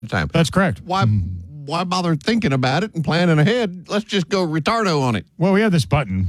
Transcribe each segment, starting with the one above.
time. That's correct. Why bother thinking about it and planning ahead? Let's just go retardo on it. Well, we have this button.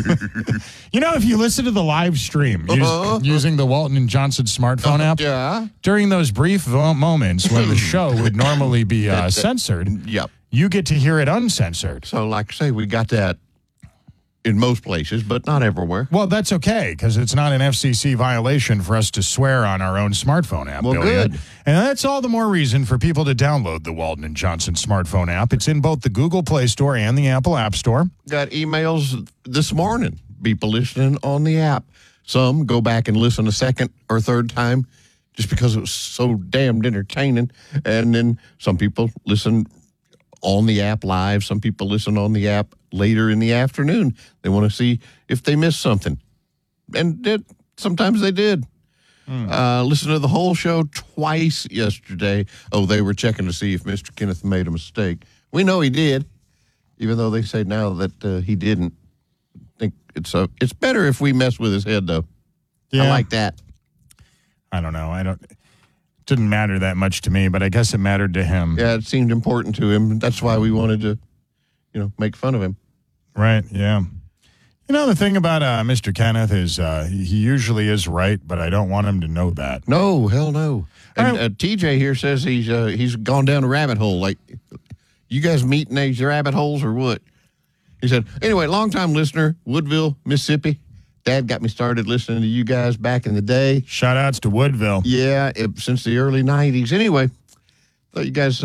If you listen to the live stream using the Walton and Johnson smartphone app, during those brief moments when the show would normally be censored, you get to hear it uncensored. So, like I say, we got that in most places, but not everywhere. Well, that's okay, because it's not an FCC violation for us to swear on our own smartphone app. Well, good. And that's all the more reason for people to download the Walton and Johnson smartphone app. It's in both the Google Play Store and the Apple App Store. Got emails this morning, people listening on the app. Some go back and listen a second or third time just because it was so damned entertaining. And then some people listen on the app live. Some people listen on the app later in the afternoon. They want to see if they missed something. And sometimes they did. Listen to the whole show twice yesterday. Oh, they were checking to see if Mr. Kenneth made a mistake. We know he did, even though they say now that he didn't. I think it's better if we mess with his head, though. Yeah. I like that. I don't know. It didn't matter that much to me, but I guess it mattered to him. Yeah, it seemed important to him. That's why we wanted to, make fun of him. Right, yeah. The thing about Mr. Kenneth is he usually is right, but I don't want him to know that. No, hell no. And TJ here says he's gone down a rabbit hole. Like, you guys meet in these rabbit holes or what? He said, anyway, longtime listener, Woodville, Mississippi. Dad got me started listening to you guys back in the day. Shout outs to Woodville. Yeah, since the early 90s. Anyway, thought you guys...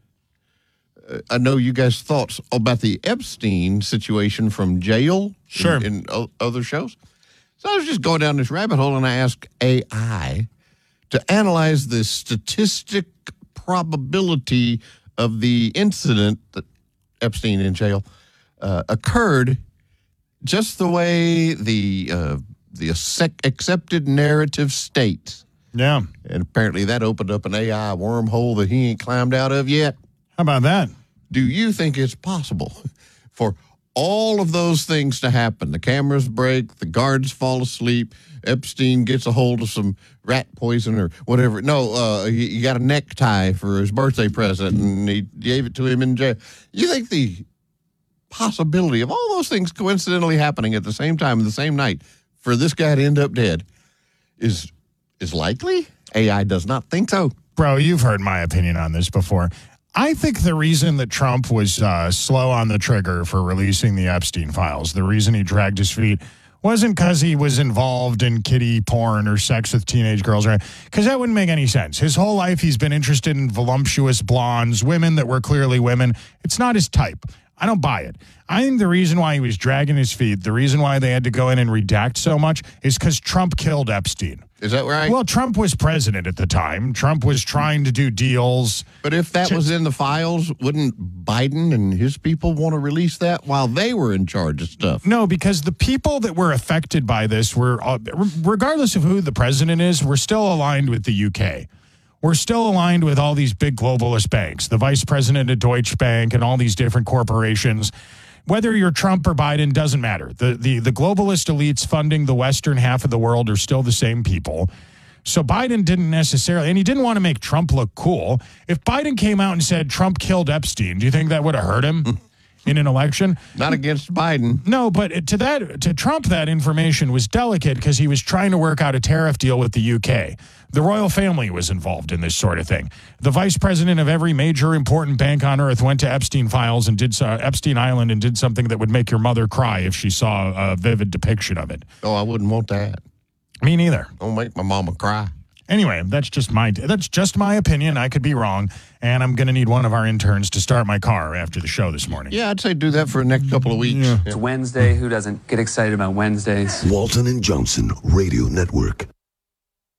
I know you guys' thoughts about the Epstein situation from jail in other shows. So I was just going down this rabbit hole and I asked AI to analyze the statistic probability of the incident that Epstein in jail occurred just the way the accepted narrative states. Yeah. And apparently that opened up an AI wormhole that he ain't climbed out of yet. How about that? Do you think it's possible for all of those things to happen? The cameras break, the guards fall asleep, Epstein gets a hold of some rat poison or whatever. No, he got a necktie for his birthday present, and he gave it to him in jail. You think the possibility of all those things coincidentally happening at the same time, the same night, for this guy to end up dead is likely? AI does not think so. Bro, you've heard my opinion on this before. I think the reason that Trump was slow on the trigger for releasing the Epstein files, the reason he dragged his feet, wasn't because he was involved in kiddie porn or sex with teenage girls, right? Because that wouldn't make any sense. His whole life, he's been interested in voluptuous blondes, women that were clearly women. It's not his type. I don't buy it. I think the reason why he was dragging his feet, the reason why they had to go in and redact so much is because Trump killed Epstein. Is that right? Well, Trump was president at the time. Trump was trying to do deals. But if that was in the files, wouldn't Biden and his people want to release that while they were in charge of stuff? No, because the people that were affected by this were, regardless of who the president is, we're still aligned with the UK. We're still aligned with all these big globalist banks, the vice president of Deutsche Bank and all these different corporations. Whether you're Trump or Biden, doesn't matter. The globalist elites funding the western half of the world are still the same people. So Biden didn't necessarily, and he didn't want to make Trump look cool. If Biden came out and said Trump killed Epstein, do you think that would have hurt him in an election? Not against Biden. No, but to Trump, that information was delicate because he was trying to work out a tariff deal with the UK. The royal family was involved in this sort of thing. The vice president of every major important bank on earth went to Epstein files and did Epstein Island and did something that would make your mother cry if she saw a vivid depiction of it. Oh, I wouldn't want that. Me neither. Don't make my mama cry. Anyway, that's just my opinion. I could be wrong, and I'm going to need one of our interns to start my car after the show this morning. Yeah, I'd say do that for the next couple of weeks. Yeah. It's Wednesday. Who doesn't get excited about Wednesdays? Walton and Johnson Radio Network.